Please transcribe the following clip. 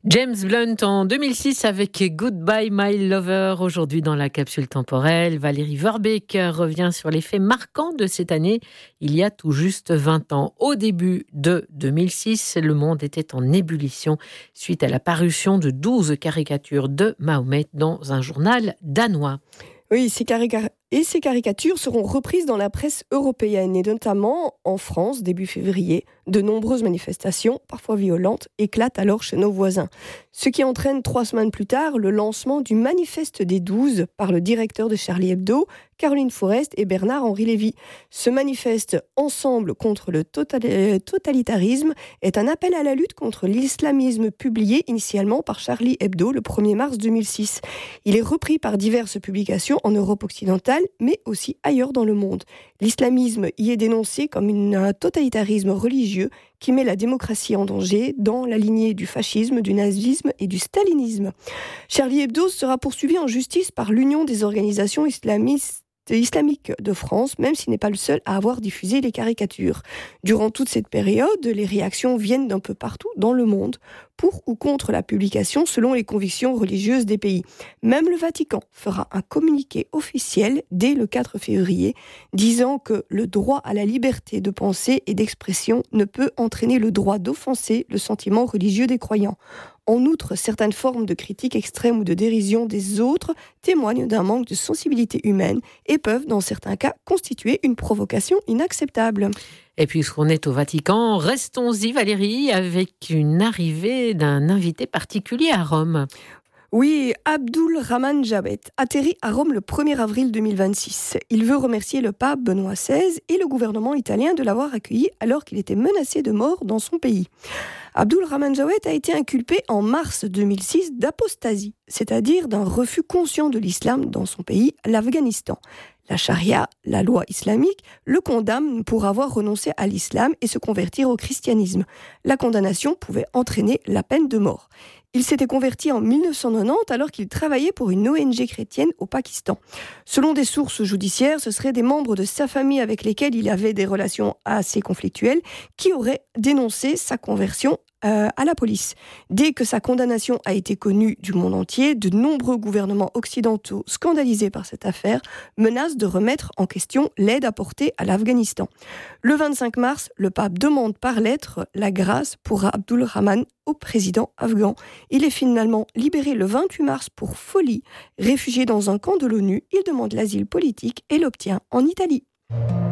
James Blunt en 2006 avec Goodbye My Lover. Aujourd'hui dans la capsule temporelle, Valérie Verbeek revient sur les faits marquants de cette année. Il y a tout juste 20 ans, au début de 2006, le monde était en ébullition suite à la parution de 12 caricatures de Mahomet dans un journal danois. Oui, ces caricatures seront reprises dans la presse européenne et notamment en France début février. De nombreuses manifestations, parfois violentes, éclatent alors chez nos voisins. Ce qui entraîne 3 semaines plus tard le lancement du Manifeste des 12 par le directeur de Charlie Hebdo, Caroline Fourest et Bernard-Henri Lévy. Ce manifeste Ensemble contre le totalitarisme est un appel à la lutte contre l'islamisme publié initialement par Charlie Hebdo le 1er mars 2006. Il est repris par diverses publications en Europe occidentale, mais aussi ailleurs dans le monde. L'islamisme y est dénoncé comme un totalitarisme religieux qui met la démocratie en danger dans la lignée du fascisme, du nazisme et du stalinisme. Charlie Hebdo sera poursuivi en justice par l'Union des organisations islamique de France, même s'il n'est pas le seul à avoir diffusé les caricatures. Durant toute cette période, les réactions viennent d'un peu partout dans le monde, pour ou contre la publication selon les convictions religieuses des pays. Même le Vatican fera un communiqué officiel dès le 4 février, disant que le droit à la liberté de pensée et d'expression ne peut entraîner le droit d'offenser le sentiment religieux des croyants. En outre, certaines formes de critique extrême ou de dérision des autres témoignent d'un manque de sensibilité humaine et peuvent, dans certains cas, constituer une provocation inacceptable. Et puisqu'on est au Vatican, restons-y Valérie, avec une arrivée d'un invité particulier à Rome. Oui, Abdul Rahman Jabet atterrit à Rome le 1er avril 2026. Il veut remercier le pape Benoît XVI et le gouvernement italien de l'avoir accueilli alors qu'il était menacé de mort dans son pays. Abdul Rahman Jabet a été inculpé en mars 2006 d'apostasie, c'est-à-dire d'un refus conscient de l'islam dans son pays, l'Afghanistan. La charia, la loi islamique, le condamne pour avoir renoncé à l'islam et se convertir au christianisme. La condamnation pouvait entraîner la peine de mort. Il s'était converti en 1990 alors qu'il travaillait pour une ONG chrétienne au Pakistan. Selon des sources judiciaires, ce seraient des membres de sa famille avec lesquels il avait des relations assez conflictuelles qui auraient dénoncé sa conversion à la police. Dès que sa condamnation a été connue du monde entier, de nombreux gouvernements occidentaux scandalisés par cette affaire menacent de remettre en question l'aide apportée à l'Afghanistan. Le 25 mars, le pape demande par lettre la grâce pour Abdul Rahman au président afghan. Il est finalement libéré le 28 mars pour folie. Réfugié dans un camp de l'ONU, il demande l'asile politique et l'obtient en Italie.